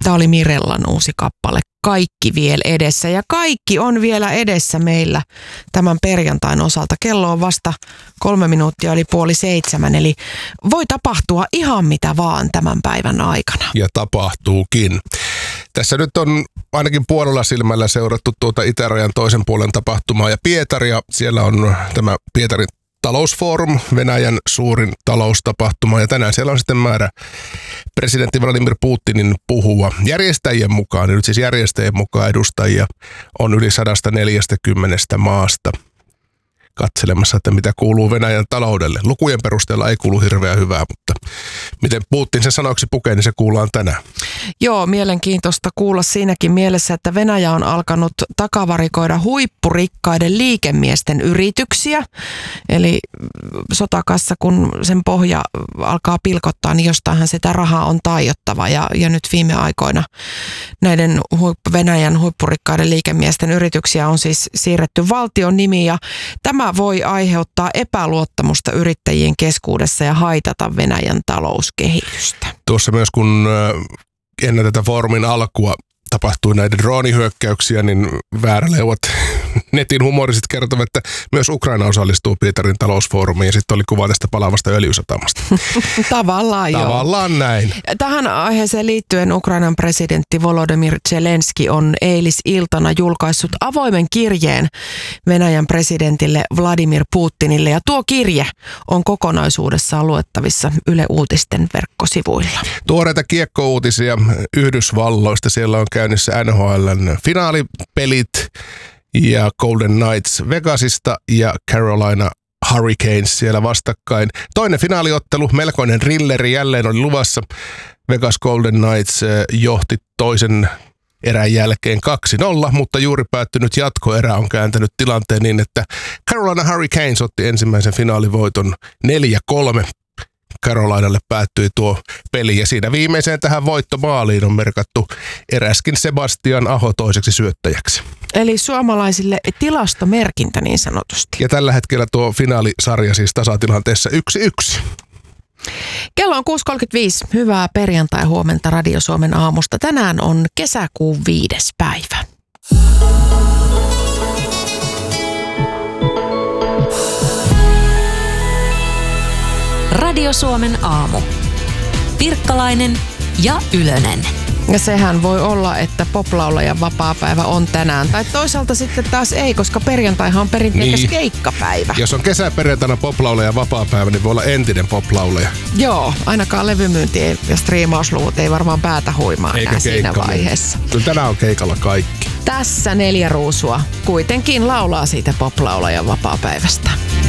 Tämä oli Mirellan uusi kappale. Kaikki vielä edessä ja kaikki on vielä edessä meillä tämän perjantain osalta. Kello on vasta 3 minuuttia yli 6:30, eli voi tapahtua ihan mitä vaan tämän päivän aikana. Ja tapahtuukin. Tässä nyt on ainakin puolella silmällä seurattu tuota itärajan toisen puolen tapahtumaa ja Pietaria. Siellä on tämä Pietarin talousfoorum, Venäjän suurin taloustapahtuma, ja tänään siellä on sitten määrä presidentti Vladimir Putinin puhua. Järjestäjien mukaan, nyt siis järjestäjien mukaan edustajia on yli 140 maasta katselemassa, että mitä kuuluu Venäjän taloudelle. Lukujen perusteella ei kuulu hirveän hyvää, mutta miten Putin sen sanoiksi pukee, niin se kuullaan tänään. Joo, mielenkiintoista kuulla siinäkin mielessä, että Venäjä on alkanut takavarikoida huippurikkaiden liikemiesten yrityksiä. Eli sotakassa, kun sen pohja alkaa pilkottaa, niin jostainhan sitä rahaa on taiottava. Ja nyt viime aikoina näiden Venäjän huippurikkaiden liikemiesten yrityksiä on siis siirretty valtion nimiin, ja tämä voi aiheuttaa epäluottamusta yrittäjien keskuudessa ja haitata Venäjän talouskehitystä. Tuossa myös kun ennen tätä foorumin alkua tapahtui näitä droonihyökkäyksiä, niin vääräleuvat netin humoristit kertovat, että myös Ukraina osallistuu Pietarin talousfoorumiin, ja sitten oli kuva tästä palavasta öljysatamasta. Tavallaan joo. Tavallaan näin. Tähän aiheeseen liittyen Ukrainan presidentti Volodymyr Zelenski on eilisiltana julkaissut avoimen kirjeen Venäjän presidentille Vladimir Putinille, ja tuo kirje on kokonaisuudessaan luettavissa Yle Uutisten verkkosivuilla. Tuoreita kiekkouutisia Yhdysvalloista. Siellä on käynnissä NHL:n finaalipelit ja Golden Knights Vegasista ja Carolina Hurricanes siellä vastakkain. Toinen finaaliottelu, melkoinen rilleri jälleen oli luvassa. Vegas Golden Knights johti toisen erän jälkeen 2-0, mutta juuri päättynyt jatkoerä on kääntänyt tilanteen niin, että Carolina Hurricanes otti ensimmäisen finaalivoiton 4-3. Carolinalle päättyi tuo peli, ja siinä viimeiseen tähän voittomaaliin on merkattu eräskin Sebastian Aho toiseksi syöttäjäksi. Eli suomalaisille tilastomerkintä niin sanotusti. Ja tällä hetkellä tuo finaalisarja siis tasatilanteessa 1-1. Kello on 6.35. Hyvää perjantai-huomenta Radio Suomen aamusta. Tänään on kesäkuun 5. päivä. Radio Suomen aamu. Pirkkalainen ja Ylönen. Ja sehän voi olla, että poplaulajan vapaapäivä on tänään. Tai toisaalta sitten taas ei, koska perjantaihan on perinteikäs keikkapäivä. Jos on kesäperjantaina poplaulajan vapaapäivä, niin voi olla entinen poplaulaja. Joo, ainakaan levymyynti ja striimausluvut ei varmaan päätä huimaa enää siinä vaiheessa. Kyllä tänään on keikalla kaikki. Tässä 4 ruusua kuitenkin laulaa siitä poplaulajan vapaapäivästä.